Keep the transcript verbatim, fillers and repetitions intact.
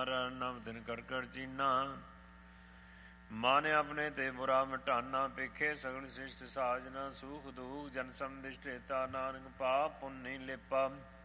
ਹਰ ਨਵ ਦਿਨ ਕਰ ਕਰ ਚੀਨਾ। ਮਨ ਆਪਣੇ ਤੇ ਬੁਰਾ ਮਟਾਨਾ, ਪੇਖੇ ਸਗਲ ਸਿਸ਼ਟ ਸਾਜਨਾ। ਸੂਖ ਦੂਖ ਜਨ ਸਮਦਿਸ਼ਟ ਹਿਤਾ, ਨਾਨਕ ਪਾਪ ਪੁੰਨ ਨਹੀਂ ਲੇਪਾ।